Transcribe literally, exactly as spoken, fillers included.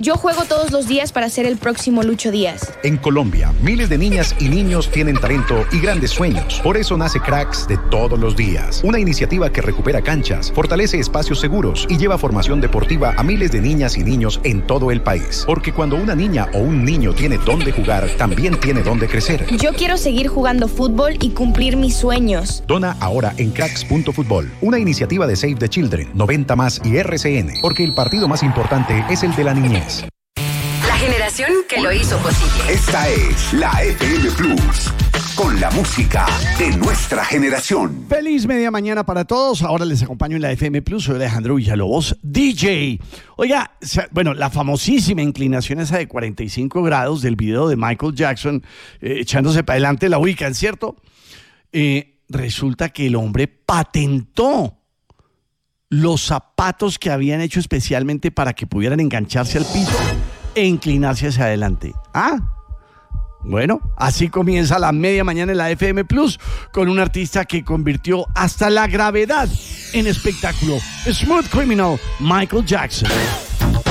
Yo juego todos los días para ser el próximo Lucho Díaz. En Colombia, miles de niñas y niños tienen talento y grandes sueños. Por eso nace Cracks de todos los días. Una iniciativa que recupera canchas, fortalece espacios seguros y lleva formación deportiva a miles de niñas y niños en todo el país. Porque cuando una niña o un niño tiene dónde jugar, también tiene dónde crecer. Yo quiero seguir jugando fútbol y cumplir mis sueños. Dona ahora en cracks punto fútbol. Una iniciativa de Save the Children, noventa más y R C N. Porque el partido más importante es el de la niñez. La generación que lo hizo posible. Esta es la F M Plus, con la música de nuestra generación. Feliz media mañana para todos. Ahora les acompaño en la F M Plus. Soy Alejandro Villalobos, D J. Oiga, bueno, la famosísima inclinación esa de cuarenta y cinco grados del video de Michael Jackson eh, echándose para adelante la ubican, ¿cierto? Eh, resulta que el hombre patentó los zapatos que habían hecho especialmente para que pudieran engancharse al piso e inclinarse hacia adelante. ¿Ah? Bueno, así comienza la media mañana en la F M Plus con un artista que convirtió hasta la gravedad en espectáculo. Smooth Criminal, Michael Jackson.